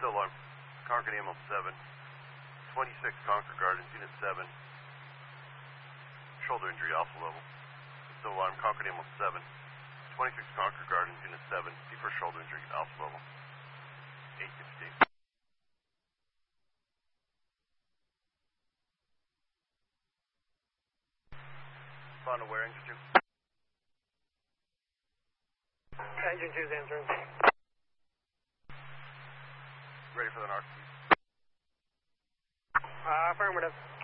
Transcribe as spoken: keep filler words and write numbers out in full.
Still alarm. Concord Ambulance seven. twenty-six Concord Gardens, Unit seven. Shoulder injury, alpha level. Still alarm. Concord Ambulance seven. twenty-six Concord Gardens, Unit seven. D for shoulder injury, alpha level. eight fifteen. Respond to where, engine two? Engine two is answering. Ready for the narc? Uh, affirmative.